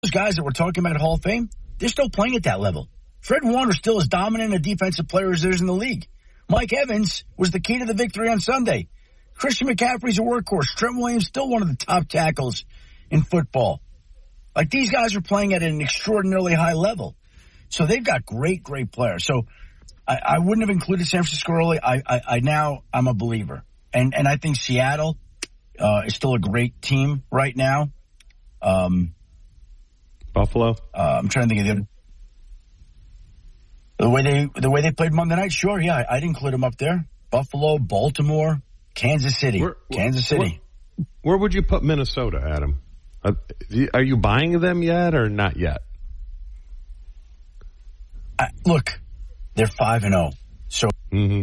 those guys that we're talking about Hall of Fame, they're still playing at that level. Fred Warner's still as dominant a defensive player as there is in the league. Mike Evans was the key to the victory on Sunday. Christian McCaffrey's a workhorse. Trent Williams still one of the top tackles in football. Like, these guys are playing at an extraordinarily high level. So they've got great, great players. So I wouldn't have included San Francisco early. I'm a believer. And I think Seattle is still a great team right now. Buffalo? I'm trying to think of the way they played Monday night. Sure, yeah, I'd include them up there. Buffalo, Baltimore, Kansas City. Where would you put Minnesota, Adam? Are you buying them yet or not yet? Look, they're 5-0. So. Mm-hmm.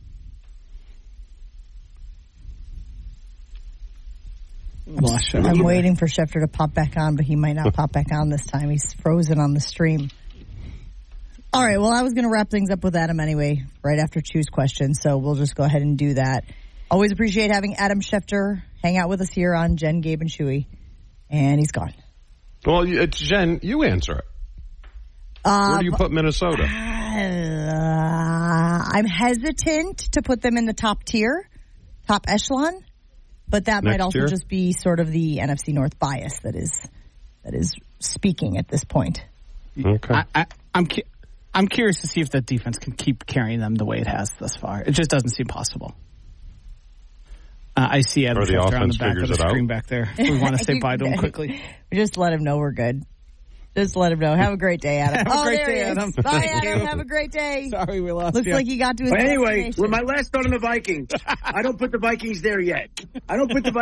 I'm waiting for Schefter to pop back on, but he might not pop back on this time. He's frozen on the stream. All right, well, I was going to wrap things up with Adam anyway, right after Chew's question, so we'll just go ahead and do that. Always appreciate having Adam Schefter hang out with us here on Jen, Gabe, and Chewy, and he's gone. Well, it's Jen, you answer it. Where do you put Minnesota? I'm hesitant to put them in the top tier, top echelon, but that might also just be sort of the NFC North bias that is speaking at this point. Okay. I'm curious to see if that defense can keep carrying them the way it has thus far. It just doesn't seem possible. I see Adam Schefter on the back of the screen back there. We want to say bye to him quickly. Just let him know we're good. Just let him know. Have a great day, Adam. Have a great day, Adam. Bye, Adam. Have a great day. Sorry we lost Looks you. like he got to his Anyway, with my last thought on the Vikings, I don't put the Vikings there yet. They're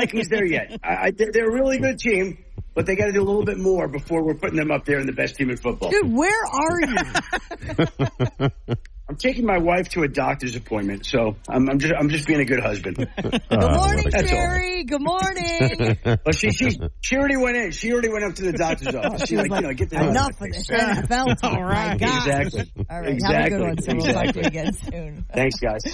a really good team, but they got to do a little bit more before we're putting them up there in the best team in football. Dude, where are you? I'm taking my wife to a doctor's appointment, so I'm just being a good husband. Good morning, Sherry. Good morning. Well, she already went in. She already went up to the doctor's office. She's like, get the enough of this NFL talk. All right. Exactly. All right. Exactly. Have a good one. So we'll talk to you again soon. Thanks, guys.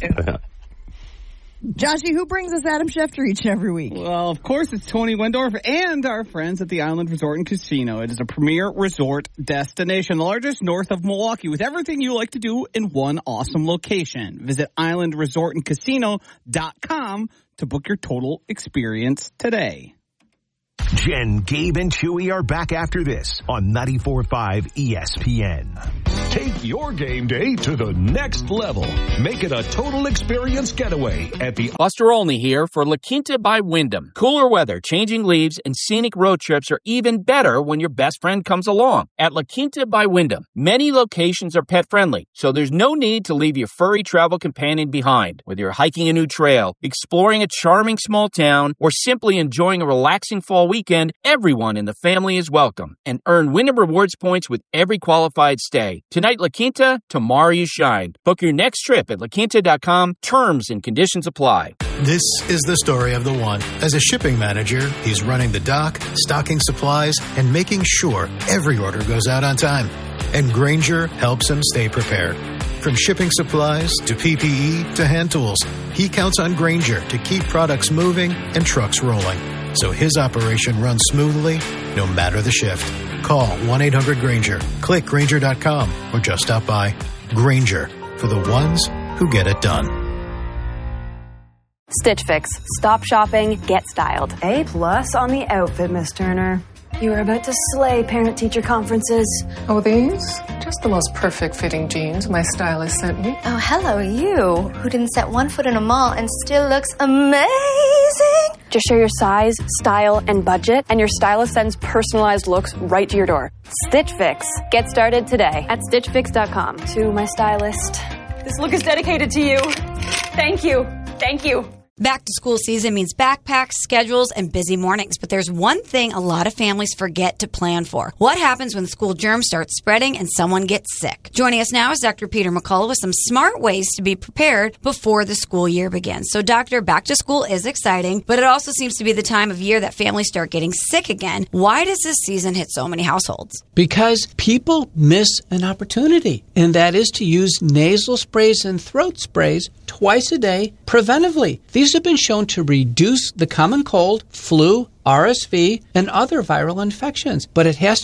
Joshy, who brings us Adam Schefter each and every week? Well, of course, it's Tony Wendorf and our friends at the Island Resort and Casino. It is a premier resort destination, the largest north of Milwaukee, with everything you like to do in one awesome location. Visit islandresortandcasino.com to book your total experience today. Jen, Gabe, and Chewy are back after this on 94.5 ESPN. Take your game day to the next level. Make it a total experience getaway at the... Buster Olney here for La Quinta by Wyndham. Cooler weather, changing leaves, and scenic road trips are even better when your best friend comes along. At La Quinta by Wyndham, many locations are pet-friendly, so there's no need to leave your furry travel companion behind. Whether you're hiking a new trail, exploring a charming small town, or simply enjoying a relaxing fall weekend, everyone in the family is welcome. And earn Wyndham Rewards points with every qualified stay. Tonight, La Quinta, tomorrow you shine. Book your next trip at laquinta.com. Terms and conditions apply. This is the story of the one. As a shipping manager, he's running the dock, stocking supplies, and making sure every order goes out on time. And Grainger helps him stay prepared. From shipping supplies to PPE to hand tools, he counts on Grainger to keep products moving and trucks rolling, so his operation runs smoothly no matter the shift. Call 1-800-GRAINGER, click Grainger.com, or just stop by. Grainger, for the ones who get it done. Stitch Fix. Stop shopping, get styled. A+ on the outfit, Miss Turner. You are about to slay parent-teacher conferences. Oh, these? Just the most perfect fitting jeans my stylist sent me. Oh, hello, you, who didn't set one foot in a mall and still looks amazing. Just share your size, style, and budget, and your stylist sends personalized looks right to your door. Stitch Fix. Get started today at StitchFix.com. To my stylist, this look is dedicated to you. Thank you. Thank you. Back to school season means backpacks, schedules, and busy mornings. But there's one thing a lot of families forget to plan for. What happens when school germs start spreading and someone gets sick? Joining us now is Dr. Peter McCullough with some smart ways to be prepared before the school year begins. So, Doctor, back to school is exciting, but it also seems to be the time of year that families start getting sick again. Why does this season hit so many households? Because people miss an opportunity, and that is to use nasal sprays and throat sprays twice a day preventively. These have been shown to reduce the common cold, flu, RSV, and other viral infections, but it has